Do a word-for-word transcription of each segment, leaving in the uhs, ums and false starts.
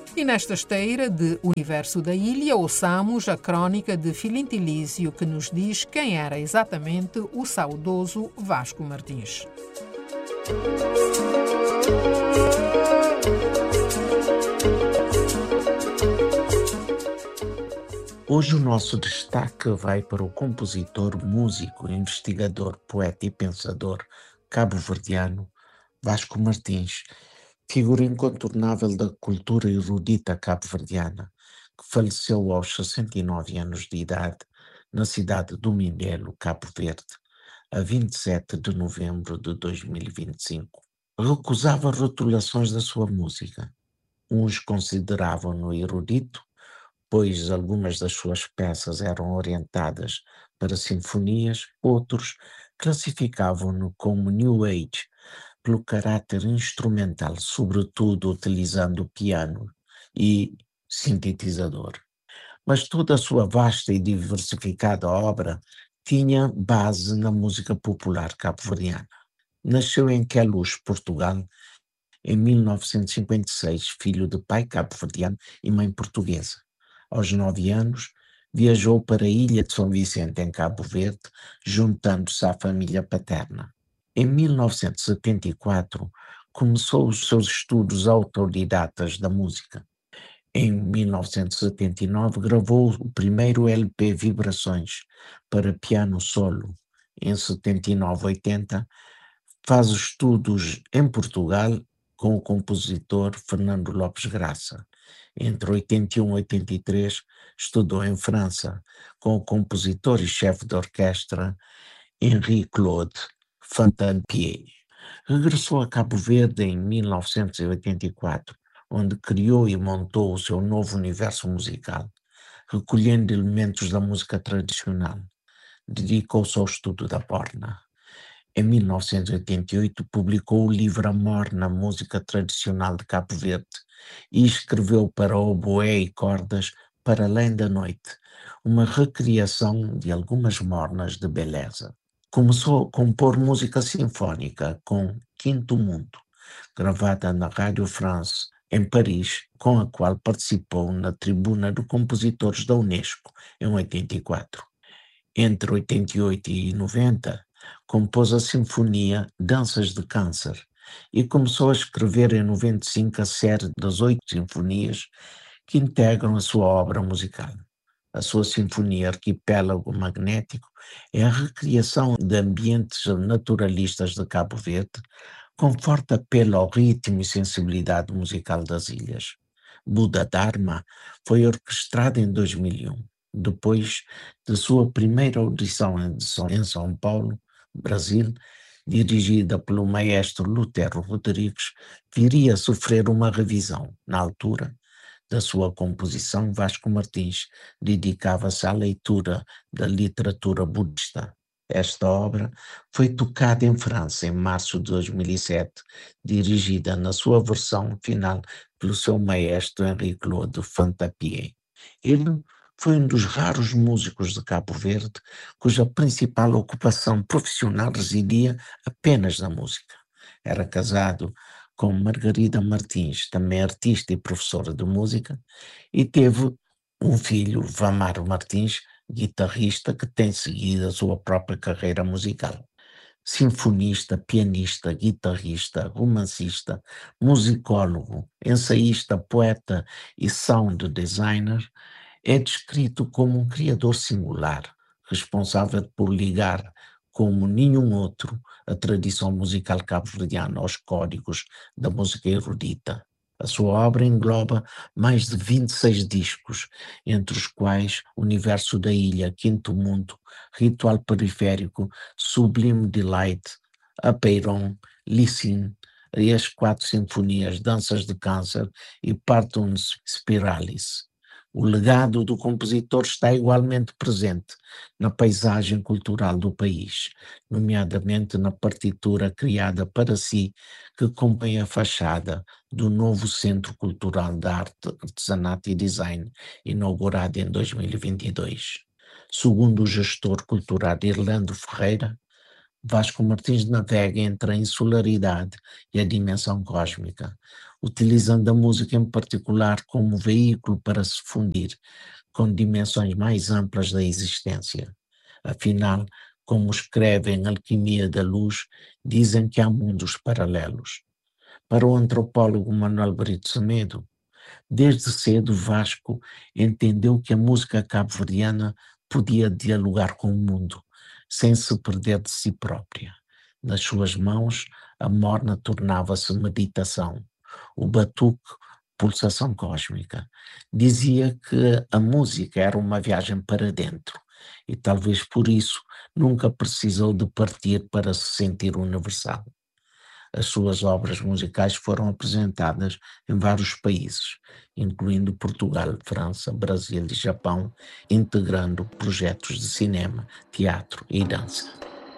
E nesta esteira de Universo da Ilha, ouçamos a crônica de Filintilísio, que nos diz quem era exatamente o saudoso Vasco Martins. Hoje o nosso destaque vai para o compositor, músico, investigador, poeta e pensador cabo-verdiano Vasco Martins, figura incontornável da cultura erudita cabo-verdiana, que faleceu aos sessenta e nove anos de idade na cidade do Mindelo, Cabo Verde, a vinte e sete de novembro de dois mil e vinte e cinco. Recusava rotulações da sua música. Uns consideravam-no erudito, pois algumas das suas peças eram orientadas para sinfonias, outros classificavam-no como New Age, pelo caráter instrumental, sobretudo utilizando piano e sintetizador. Mas toda a sua vasta e diversificada obra tinha base na música popular cabo-verdiana. Nasceu em Queluz, Portugal, em mil novecentos e cinquenta e seis, filho de pai cabo-verdiano e mãe portuguesa. Aos nove anos, viajou para a Ilha de São Vicente, em Cabo Verde, juntando-se à família paterna. Em mil novecentos e setenta e quatro, começou os seus estudos autodidatas da música. Em mil novecentos e setenta e nove, gravou o primeiro L P Vibrações para piano solo. Em setenta e nove, oitenta, faz estudos em Portugal com o compositor Fernando Lopes Graça. Entre oitenta e um e oitenta e três, estudou em França com o compositor e chefe de orquestra Henri-Claude Fantapié. Regressou a Cabo Verde em mil novecentos e oitenta e quatro, onde criou e montou o seu novo universo musical, recolhendo elementos da música tradicional. Dedicou-se ao estudo da borna. Em mil novecentos e oitenta e oito, publicou o livro Amor na Música Tradicional de Cabo Verde e escreveu para oboé e cordas Para Além da Noite, uma recriação de algumas mornas de beleza. Começou a compor música sinfónica com Quinto Mundo, gravada na Rádio France, em Paris, com a qual participou na Tribuna de Compositores da Unesco, em oitenta e quatro. Entre oitenta e oito e noventa, compôs a sinfonia Danças de Câncer e começou a escrever em noventa e cinco a série das oito sinfonias que integram a sua obra musical. A sua sinfonia Arquipélago Magnético é a recriação de ambientes naturalistas de Cabo Verde, com forte apelo ao ritmo e sensibilidade musical das ilhas. Buda Dharma foi orquestrada em dois mil e um, depois de sua primeira audição em São Paulo, Brasil, dirigida pelo maestro Lutero Rodrigues, viria a sofrer uma revisão. Na altura da sua composição, Vasco Martins dedicava-se à leitura da literatura budista. Esta obra foi tocada em França em março de dois mil e sete, dirigida na sua versão final pelo seu maestro Henri-Claude Fantapié. Ele foi um dos raros músicos de Cabo Verde cuja principal ocupação profissional residia apenas na música. Era casado com Margarida Martins, também artista e professora de música, e teve um filho, Vamaro Martins, guitarrista, que tem seguido a sua própria carreira musical. Sinfonista, pianista, guitarrista, romancista, musicólogo, ensaísta, poeta e sound designer, é descrito como um criador singular, responsável por ligar, como nenhum outro, a tradição musical cabo-verdiana aos códigos da música erudita. A sua obra engloba mais de vinte e seis discos, entre os quais Universo da Ilha, Quinto Mundo, Ritual Periférico, Sublime Delight, Apeiron, Listen, e as quatro sinfonias Danças de Câncer e Partum Spiralis. O legado do compositor está igualmente presente na paisagem cultural do país, nomeadamente na partitura criada para si, que compõe a fachada do novo Centro Cultural de Arte, Artesanato e Design, inaugurado em dois mil e vinte e dois. Segundo o gestor cultural Irlando Ferreira, Vasco Martins navega entre a insularidade e a dimensão cósmica, utilizando a música em particular como veículo para se fundir com dimensões mais amplas da existência. Afinal, como escreve em Alquimia da Luz, dizem que há mundos paralelos. Para o antropólogo Manuel Brito Semedo, desde cedo Vasco entendeu que a música cabo-verdiana podia dialogar com o mundo, sem se perder de si própria. Nas suas mãos, a morna tornava-se meditação, o batuque, pulsação cósmica. Dizia que a música era uma viagem para dentro e talvez por isso nunca precisou de partir para se sentir universal. As suas obras musicais foram apresentadas em vários países, incluindo Portugal, França, Brasil e Japão, integrando projetos de cinema, teatro e dança.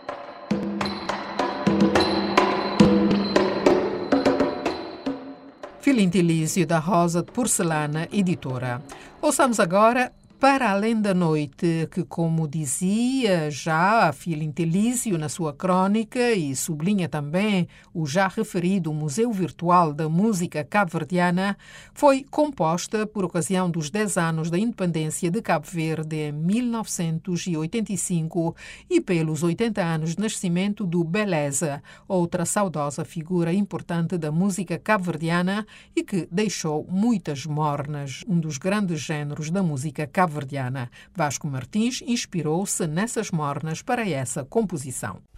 Filintilísio da Rosa de Porcelana, editora. Ouçamos agora Para Além da Noite, que, como dizia já a Filintilísio na sua crônica e sublinha também o já referido Museu Virtual da Música Cabo-Verdiana, foi composta por ocasião dos dez anos da independência de Cabo Verde em mil novecentos e oitenta e cinco e pelos oitenta anos de nascimento do Beleza, outra saudosa figura importante da música cabo-verdiana e que deixou muitas mornas, um dos grandes géneros da música cabo-verdiana. Vasco Martins inspirou-se nessas mornas para essa composição.